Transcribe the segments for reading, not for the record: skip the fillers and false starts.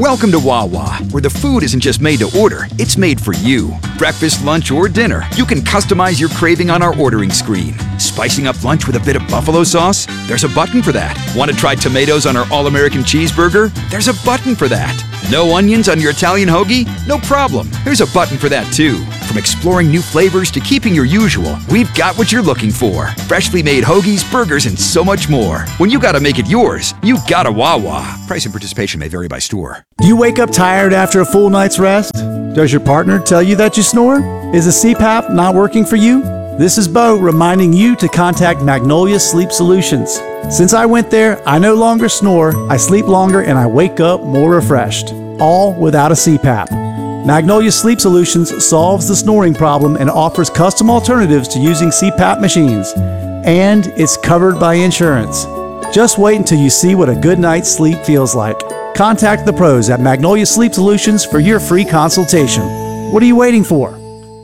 Welcome to Wawa, where the food isn't just made to order, it's made for you. Breakfast, lunch, or dinner, you can customize your craving on our ordering screen. Spicing up lunch with a bit of buffalo sauce? There's a button for that. Want to try tomatoes on our all-American cheeseburger? There's a button for that. No onions on your Italian hoagie? No problem. There's a button for that too. From exploring new flavors to keeping your usual, we've got what you're looking for. Freshly made hoagies, burgers, and so much more. When you gotta make it yours, you gotta Wawa. Price and participation may vary by store. Do you wake up tired after a full night's rest? Does your partner tell you that you snore? Is a CPAP not working for you? This is Bo reminding you to contact Magnolia Sleep Solutions. Since I went there, I no longer snore, I sleep longer, and I wake up more refreshed. All without a CPAP. Magnolia Sleep Solutions solves the snoring problem and offers custom alternatives to using CPAP machines. And it's covered by insurance. Just wait until you see what a good night's sleep feels like. Contact the pros at Magnolia Sleep Solutions for your free consultation. What are you waiting for?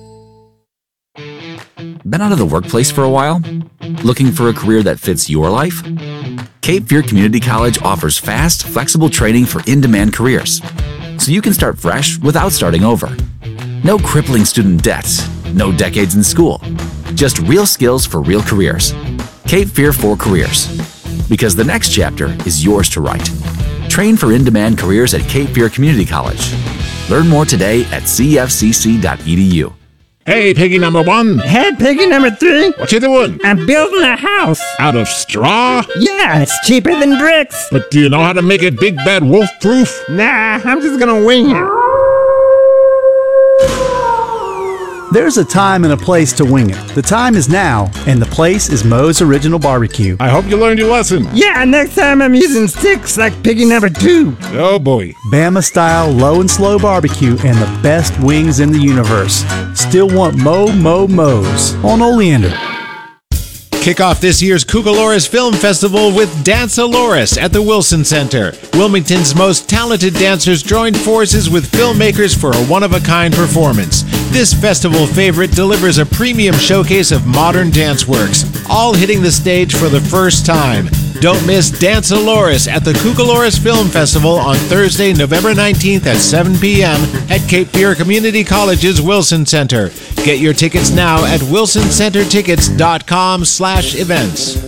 Been out of the workplace for a while? Looking for a career that fits your life? Cape Fear Community College offers fast, flexible training for in-demand careers, so you can start fresh without starting over. No crippling student debts, no decades in school, just real skills for real careers. Cape Fear for Careers, because the next chapter is yours to write. Train for in-demand careers at Cape Fear Community College. Learn more today at cfcc.edu. Hey, piggy number one. Hey, piggy number 3. What you doing? I'm building a house. Out of straw? Yeah, it's cheaper than bricks. But do you know how to make it big bad wolf proof? Nah, I'm just gonna wing it. There's a time and a place to wing it. The time is now, and the place is Moe's Original Barbecue. I hope you learned your lesson. Yeah, next time I'm using sticks like piggy number 2. Oh boy. Bama-style low and slow barbecue and the best wings in the universe. Still want Moe's on Oleander. Kick off this year's Cucaloris Film Festival with Dance-A-Loris at the Wilson Center. Wilmington's most talented dancers joined forces with filmmakers for a one-of-a-kind performance. This festival favorite delivers a premium showcase of modern dance works, all hitting the stage for the first time. Don't miss Dance-A-Loris at the Cucaloris Film Festival on Thursday, November 19th at 7 p.m. at Cape Fear Community College's Wilson Center. Get your tickets now at wilsoncentertickets.com/events.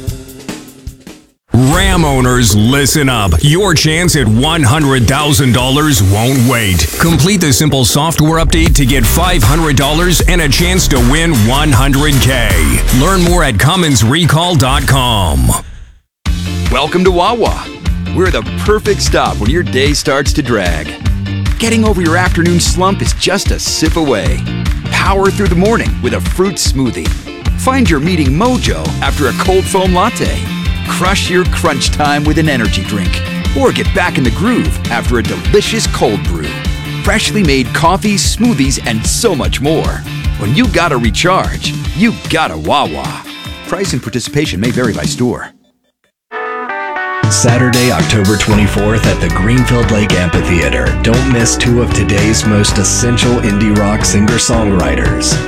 Ram owners, listen up. Your chance at $100,000 won't wait. Complete the simple software update to get $500 and a chance to win $100K. Learn more at CummonsRecall.com. Welcome to Wawa. We're the perfect stop when your day starts to drag. Getting over your afternoon slump is just a sip away. Power through the morning with a fruit smoothie. Find your meeting mojo after a cold foam latte. Crush your crunch time with an energy drink. Or get back in the groove after a delicious cold brew. Freshly made coffees, smoothies, and so much more. When you gotta recharge, you gotta Wawa. Price and participation may vary by store. Saturday, October 24th at the Greenfield Lake Amphitheater. Don't miss 2 of today's most essential indie rock singer-songwriters.